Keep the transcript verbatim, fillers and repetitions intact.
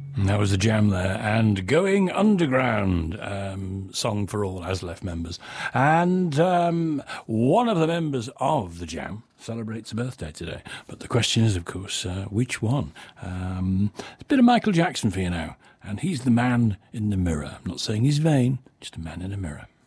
That was the Jam there, and Going Underground, um, song for all ASLEF members. And um, one of the members of the Jam celebrates a birthday today. But the question is, of course, uh, which one? Um, it's a bit of Michael Jackson for you now. And he's the man in the mirror. I'm not saying he's vain, just a man in a mirror.